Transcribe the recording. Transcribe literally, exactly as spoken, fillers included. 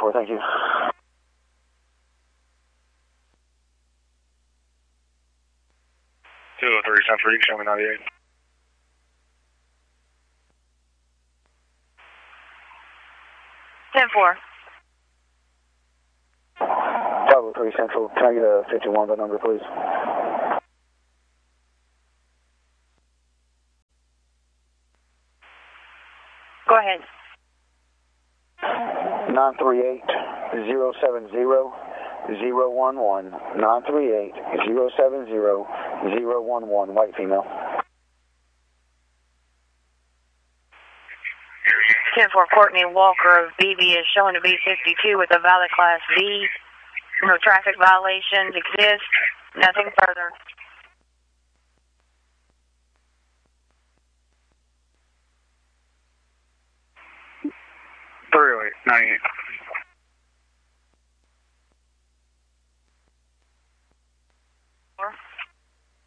four, thank you. two oh three, ten three, show me ninety-eight. ten four. five oh three Central, can I get a fifty-one by number, please? Go ahead. nine three eight, zero seven zero, zero one one. nine three eight, zero seven zero, zero one one, white female. ten four, Courtney Walker of B B is showing to be fifty-two with a valid class B. No traffic violations exist. Nothing further. three oh eight, ninety-eight.